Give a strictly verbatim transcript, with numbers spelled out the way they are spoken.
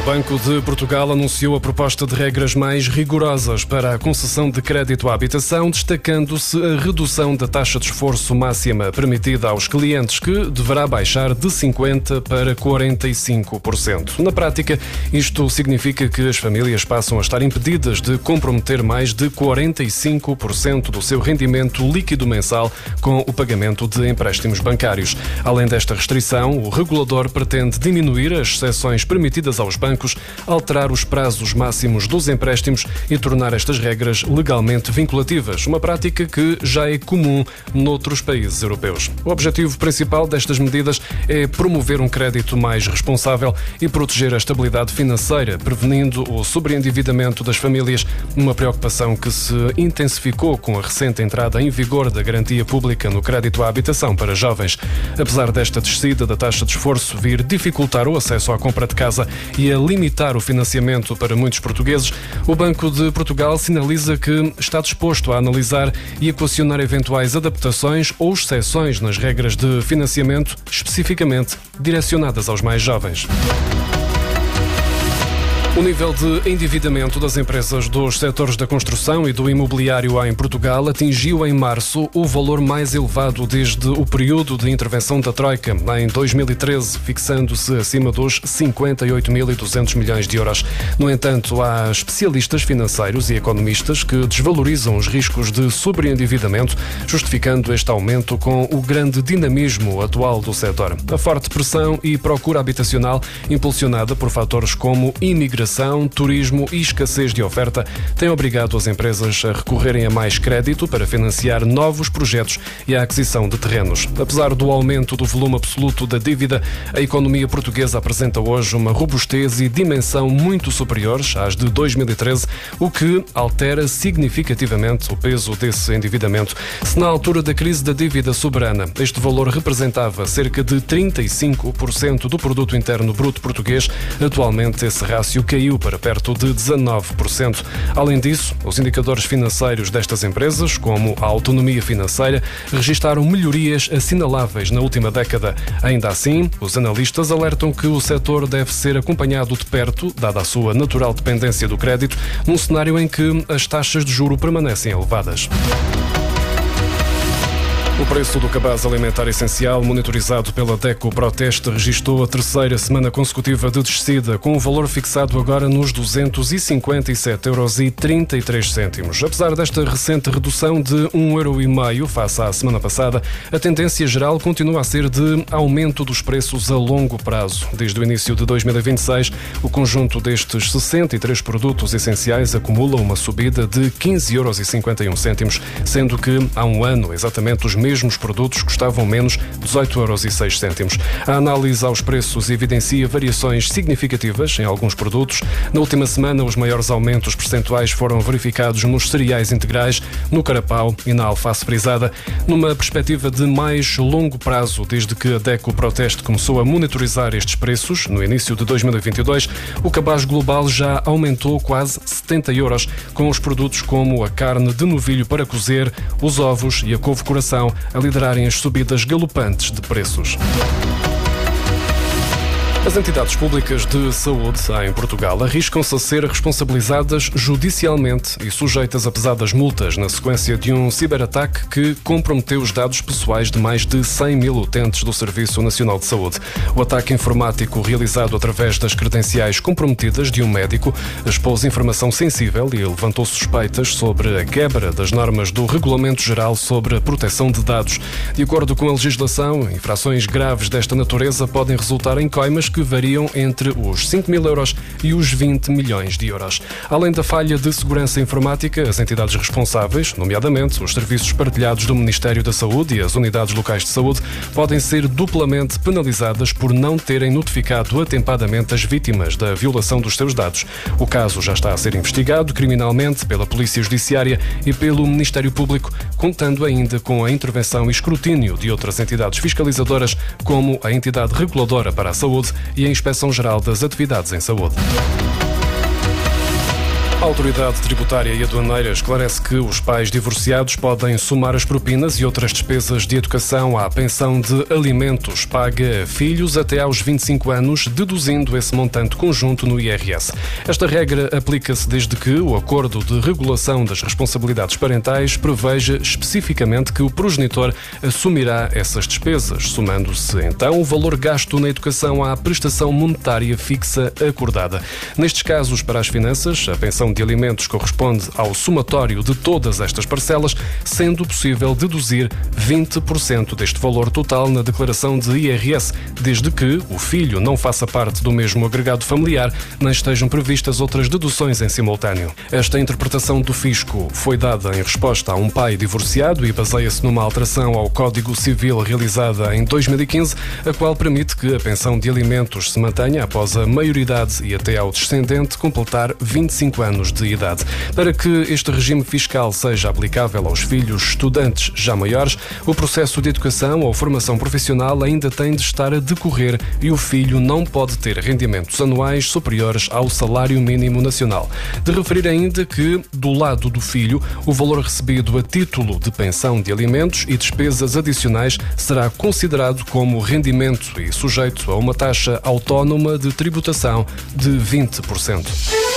O Banco de Portugal anunciou a proposta de regras mais rigorosas para a concessão de crédito à habitação, destacando-se a redução da taxa de esforço máxima permitida aos clientes, que deverá baixar de cinquenta por cento para quarenta e cinco por cento. Na prática, isto significa que as famílias passam a estar impedidas de comprometer mais de quarenta e cinco por cento do seu rendimento líquido mensal com o pagamento de empréstimos bancários. Além desta restrição, o regulador pretende diminuir as exceções permitidas aos bancos, alterar os prazos máximos dos empréstimos e tornar estas regras legalmente vinculativas, uma prática que já é comum noutros países europeus. O objetivo principal destas medidas é promover um crédito mais responsável e proteger a estabilidade financeira, prevenindo o sobreendividamento das famílias, uma preocupação que se intensificou com a recente entrada em vigor da garantia pública no crédito à habitação para jovens. Apesar desta descida da taxa de esforço vir dificultar o acesso à compra de casa e a limitar o financiamento para muitos portugueses, o Banco de Portugal sinaliza que está disposto a analisar e equacionar eventuais adaptações ou exceções nas regras de financiamento, especificamente direcionadas aos mais jovens. O nível de endividamento das empresas dos setores da construção e do imobiliário em Portugal atingiu em março o valor mais elevado desde o período de intervenção da Troika, em dois mil e treze, fixando-se acima dos cinquenta e oito mil e duzentos milhões de euros. No entanto, há especialistas financeiros e economistas que desvalorizam os riscos de sobreendividamento, justificando este aumento com o grande dinamismo atual do setor. A forte pressão e procura habitacional, impulsionada por fatores como imigração, turismo e escassez de oferta, tem obrigado as empresas a recorrerem a mais crédito para financiar novos projetos e a aquisição de terrenos. Apesar do aumento do volume absoluto da dívida, a economia portuguesa apresenta hoje uma robustez e dimensão muito superiores às de dois mil e treze, o que altera significativamente o peso desse endividamento. Se na altura da crise da dívida soberana este valor representava cerca de trinta e cinco por cento do produto interno bruto português, atualmente esse rácio caiu para perto de dezanove por cento. Além disso, os indicadores financeiros destas empresas, como a autonomia financeira, registaram melhorias assinaláveis na última década. Ainda assim, os analistas alertam que o setor deve ser acompanhado de perto, dada a sua natural dependência do crédito, num cenário em que as taxas de juro permanecem elevadas. O preço do cabaz alimentar essencial, monitorizado pela DECO Proteste, registrou a terceira semana consecutiva de descida, com o valor fixado agora nos duzentos e cinquenta e sete euros e trinta e três cêntimos. Apesar desta recente redução de um euro e meio face à semana passada, a tendência geral continua a ser de aumento dos preços a longo prazo. Desde o início de dois mil e vinte e seis, o conjunto destes sessenta e três produtos essenciais acumula uma subida de quinze euros e cinquenta e um cêntimos, sendo que há um ano exatamente os mesmos mesmos produtos custavam menos dezoito euros e seis cêntimos. A análise aos preços evidencia variações significativas em alguns produtos. Na última semana, os maiores aumentos percentuais foram verificados nos cereais integrais, no carapau e na alface frisada. Numa perspectiva de mais longo prazo, desde que a DECO Proteste começou a monitorizar estes preços, no início de dois mil e vinte e dois, o cabaz global já aumentou quase setenta euros, com os produtos como a carne de novilho para cozer, os ovos e a couve-coração a liderarem as subidas galopantes de preços. As entidades públicas de saúde em Portugal arriscam-se a ser responsabilizadas judicialmente e sujeitas a pesadas multas na sequência de um ciberataque que comprometeu os dados pessoais de mais de cem mil utentes do Serviço Nacional de Saúde. O ataque informático, realizado através das credenciais comprometidas de um médico, expôs informação sensível e levantou suspeitas sobre a quebra das normas do Regulamento Geral sobre a Proteção de Dados. De acordo com a legislação, infrações graves desta natureza podem resultar em coimas que variam entre os cinco mil euros e os vinte milhões de euros. Além da falha de segurança informática, as entidades responsáveis, nomeadamente os serviços partilhados do Ministério da Saúde e as unidades locais de saúde, podem ser duplamente penalizadas por não terem notificado atempadamente as vítimas da violação dos seus dados. O caso já está a ser investigado criminalmente pela Polícia Judiciária e pelo Ministério Público, contando ainda com a intervenção e escrutínio de outras entidades fiscalizadoras, como a Entidade Reguladora para a Saúde e a Inspeção-Geral das Atividades em Saúde. A Autoridade Tributária e Aduaneira esclarece que os pais divorciados podem somar as propinas e outras despesas de educação à pensão de alimentos paga a filhos até aos vinte e cinco anos, deduzindo esse montante conjunto no I R S. Esta regra aplica-se desde que o Acordo de Regulação das Responsabilidades Parentais preveja especificamente que o progenitor assumirá essas despesas, somando-se então o valor gasto na educação à prestação monetária fixa acordada. Nestes casos, para as finanças, a pensão de alimentos corresponde ao somatório de todas estas parcelas, sendo possível deduzir vinte por cento deste valor total na declaração de I R S, desde que o filho não faça parte do mesmo agregado familiar, nem estejam previstas outras deduções em simultâneo. Esta interpretação do fisco foi dada em resposta a um pai divorciado e baseia-se numa alteração ao Código Civil realizada em dois mil e quinze, a qual permite que a pensão de alimentos se mantenha após a maioridade e até ao descendente completar vinte e cinco anos de idade. Para que este regime fiscal seja aplicável aos filhos estudantes já maiores, o processo de educação ou formação profissional ainda tem de estar a decorrer e o filho não pode ter rendimentos anuais superiores ao salário mínimo nacional. De referir ainda que, do lado do filho, o valor recebido a título de pensão de alimentos e despesas adicionais será considerado como rendimento e sujeito a uma taxa autónoma de tributação de vinte por cento.